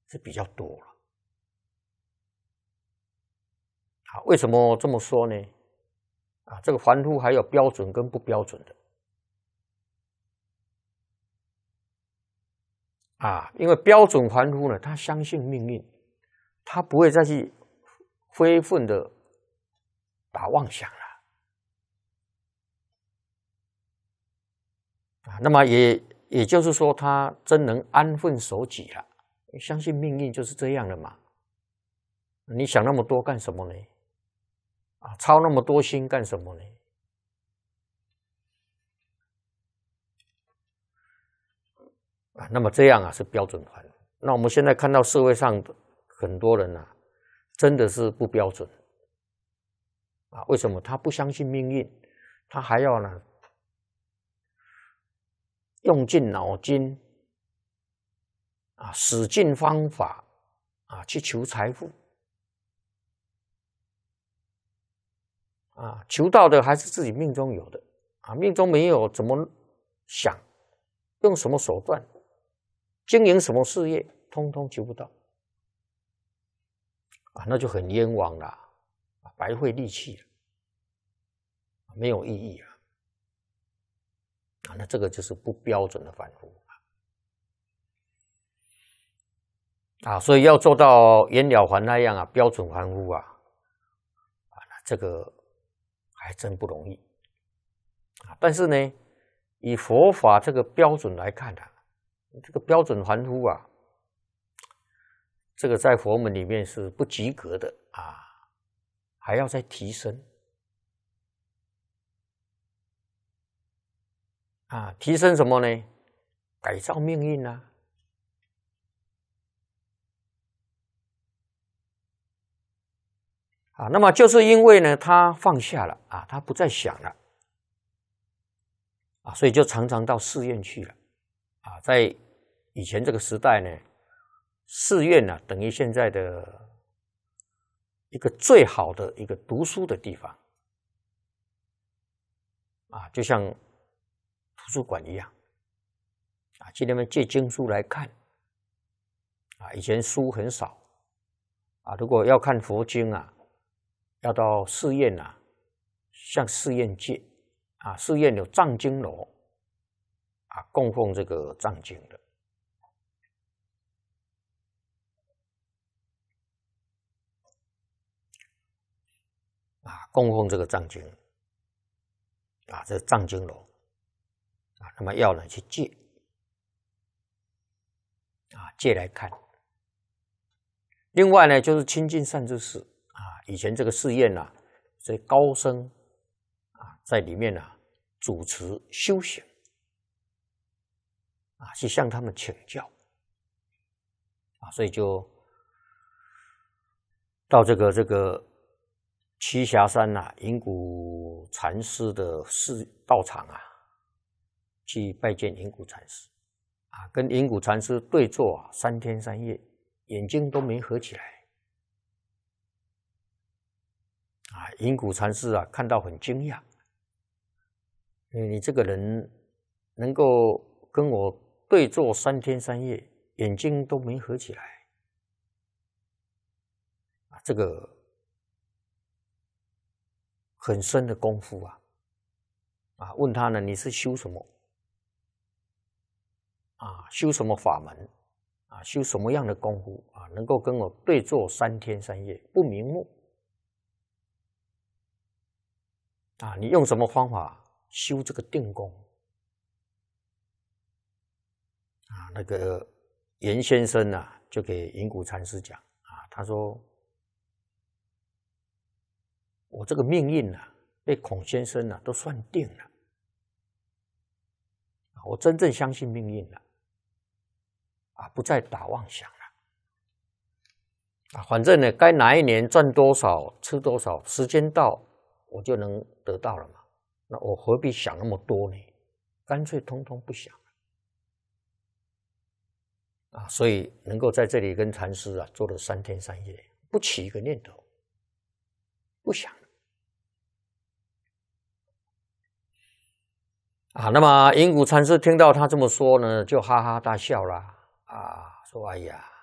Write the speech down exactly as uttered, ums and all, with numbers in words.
是比较多了。啊，为什么这么说呢？啊，这个凡夫还有标准跟不标准的。啊，因为标准凡夫呢，他相信命运，他不会再去非分的打妄想了。啊，那么也也就是说，他真能安分守己了。相信命运就是这样的嘛。你想那么多干什么呢？啊，操那么多心干什么呢？啊，那么这样啊是标准凡夫。那我们现在看到社会上很多人啊，真的是不标准。啊，为什么？他不相信命运，他还要呢用尽脑筋啊，使尽方法啊去求财富。啊，求到的还是自己命中有的啊，命中没有怎么想，用什么手段，经营什么事业，通通求不到啊，那就很冤枉了，白费力气了，没有意义啊。啊，那这个就是不标准的凡夫啊，所以要做到袁了凡那样啊，标准凡夫啊，啊，这个还真不容易啊。但是呢，以佛法这个标准来看啊，这个标准凡夫啊，这个在佛门里面是不及格的啊，还要再提升啊，提升什么呢？改造命运啊。啊，那么就是因为呢，他放下了啊，他不再想了啊，所以就常常到寺院去了啊。在以前这个时代呢，寺院呢、啊、等于现在的一个最好的一个读书的地方啊，就像图书馆一样啊，去那边借经书来看啊。以前书很少啊，如果要看佛经啊，要到寺院啊，向寺院借啊，寺院有藏经楼啊，供奉这个藏经的啊，供奉这个藏经啊，这藏经楼啊，那么要呢去借啊，借来看。另外呢，就是亲近善知识啊，以前这个寺院啊，这些高僧啊，在里面啊主持修行啊，去向他们请教啊，所以就到这个这个栖霞山呐、啊，银谷禅师的寺道场啊，去拜见银谷禅师啊，跟银谷禅师对坐啊，三天三夜，眼睛都没合起来啊。银谷禅师啊，看到很惊讶，因为你这个人能够跟我对坐三天三夜，眼睛都没合起来啊，这个很深的功夫啊！啊，问他呢，你是修什么？啊，修什么法门？啊，修什么样的功夫啊？能够跟我对坐三天三夜不瞑目？啊，你用什么方法修这个定功？啊，那个严先生啊，就给银谷禅师讲啊，他说：“我这个命运啊，被孔先生啊都算定了，我真正相信命运了，啊，不再打妄想了，啊，反正呢，该哪一年赚多少吃多少，时间到我就能得到了嘛，那我何必想那么多呢？干脆通通不想了，啊，所以能够在这里跟禅师啊做了三天三夜，不起一个念头，不想。”啊，那么银谷禅师听到他这么说呢，就哈哈大笑了啊，说：“哎呀，